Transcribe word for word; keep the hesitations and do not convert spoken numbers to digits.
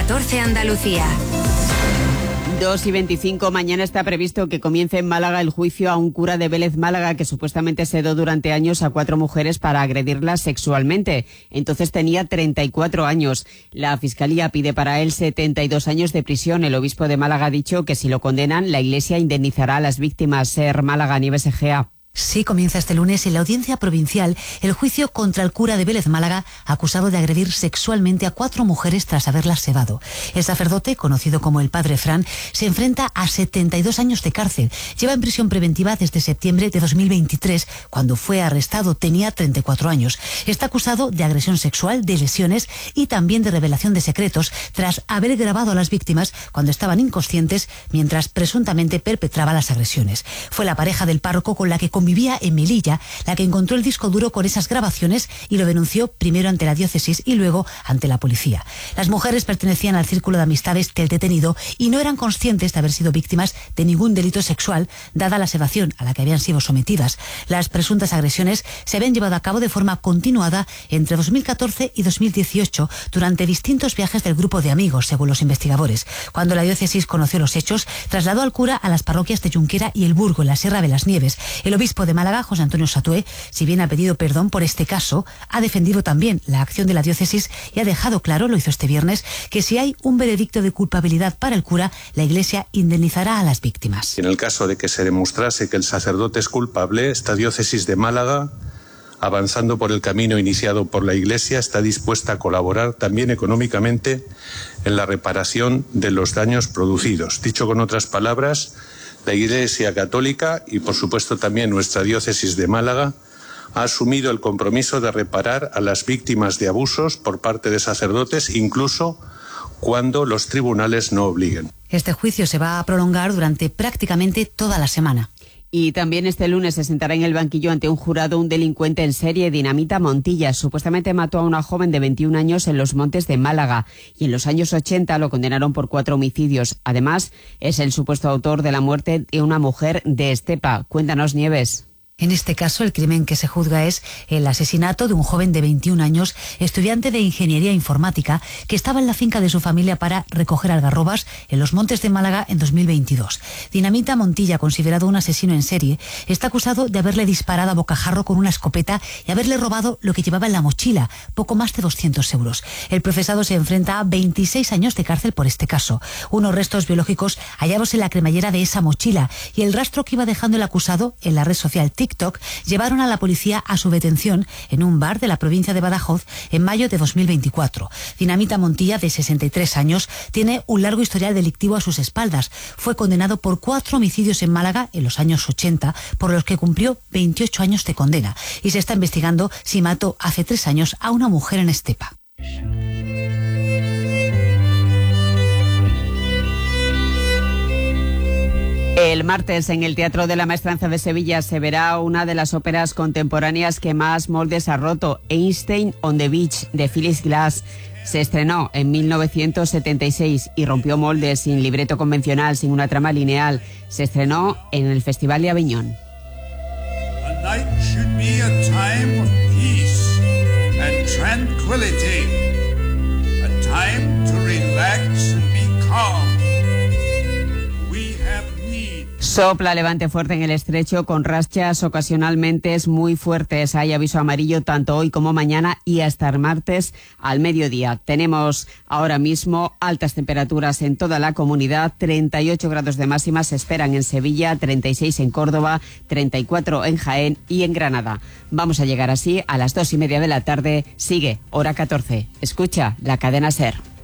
catorce Andalucía. dos y veinticinco, mañana está previsto que comience en Málaga el juicio a un cura de Vélez Málaga que supuestamente sedó durante años a cuatro mujeres para agredirlas sexualmente. Entonces tenía treinta y cuatro años. La Fiscalía pide para él setenta y dos años de prisión. El obispo de Málaga ha dicho que si lo condenan, la Iglesia indemnizará a las víctimas. Ser Málaga, Nieves Egea. Sí, comienza este lunes en la Audiencia Provincial el juicio contra el cura de Vélez Málaga, acusado de agredir sexualmente a cuatro mujeres tras haberlas sedado. El sacerdote, conocido como el Padre Fran, se enfrenta a setenta y dos años de cárcel. Lleva en prisión preventiva desde septiembre de dos mil veintitrés, cuando fue arrestado. Tenía treinta y cuatro años. Está acusado de agresión sexual, de lesiones y también de revelación de secretos, tras haber grabado a las víctimas cuando estaban inconscientes mientras presuntamente perpetraba las agresiones. Fue la pareja del párroco con la que vivía en Melilla, la que encontró el disco duro con esas grabaciones y lo denunció primero ante la diócesis y luego ante la policía. Las mujeres pertenecían al círculo de amistades del detenido y no eran conscientes de haber sido víctimas de ningún delito sexual, dada la sedación a la que habían sido sometidas. Las presuntas agresiones se habían llevado a cabo de forma continuada entre dos mil catorce y dos mil dieciocho durante distintos viajes del grupo de amigos, según los investigadores. Cuando la diócesis conoció los hechos, trasladó al cura a las parroquias de Junquera y El Burgo, en la Sierra de las Nieves. El obispo de Málaga, José Antonio Satué, si bien ha pedido perdón por este caso, ha defendido también la acción de la diócesis y ha dejado claro, lo hizo este viernes, que si hay un veredicto de culpabilidad para el cura, la Iglesia indemnizará a las víctimas. En el caso de que se demostrase que el sacerdote es culpable, esta diócesis de Málaga, avanzando por el camino iniciado por la Iglesia, está dispuesta a colaborar también económicamente en la reparación de los daños producidos. Dicho con otras palabras, la Iglesia Católica y, por supuesto, también nuestra diócesis de Málaga ha asumido el compromiso de reparar a las víctimas de abusos por parte de sacerdotes, incluso cuando los tribunales no obliguen. Este juicio se va a prolongar durante prácticamente toda la semana. Y también este lunes se sentará en el banquillo ante un jurado un delincuente en serie, Dinamita Montilla. Supuestamente mató a una joven de veintiún años en los montes de Málaga y en los años ochenta lo condenaron por cuatro homicidios. Además, es el supuesto autor de la muerte de una mujer de Estepa. Cuéntanos, Nieves. En este caso, el crimen que se juzga es el asesinato de un joven de veintiún años, estudiante de Ingeniería Informática, que estaba en la finca de su familia para recoger algarrobas en los montes de Málaga en dos mil veintidós. Dinamita Montilla, considerado un asesino en serie, está acusado de haberle disparado a bocajarro con una escopeta y haberle robado lo que llevaba en la mochila, poco más de doscientos euros. El procesado se enfrenta a veintiséis años de cárcel por este caso. Unos restos biológicos hallados en la cremallera de esa mochila y el rastro que iba dejando el acusado en la red social TikTok TikTok llevaron a la policía a su detención en un bar de la provincia de Badajoz en mayo de dos mil veinticuatro. Dinamita Montilla, de sesenta y tres años, tiene un largo historial delictivo a sus espaldas. Fue condenado por cuatro homicidios en Málaga en los años ochenta, por los que cumplió veintiocho años de condena. Y se está investigando si mató hace tres años a una mujer en Estepa. El martes en el Teatro de la Maestranza de Sevilla se verá una de las óperas contemporáneas que más moldes ha roto, Einstein on the Beach, de Phyllis Glass. Se estrenó en mil novecientos setenta y seis y rompió moldes, sin libreto convencional, sin una trama lineal. Se estrenó en el Festival de Aviñón. A night should be a time of peace and tranquility, a time to relax and be calm. Sopla levante fuerte en el estrecho con rachas ocasionalmente muy fuertes. Hay aviso amarillo tanto hoy como mañana y hasta el martes al mediodía. Tenemos ahora mismo altas temperaturas en toda la comunidad. treinta y ocho grados de máxima se esperan en Sevilla, treinta y seis en Córdoba, treinta y cuatro en Jaén y en Granada. Vamos a llegar así a las dos y media de la tarde. Sigue Hora catorce. Escucha la cadena SER.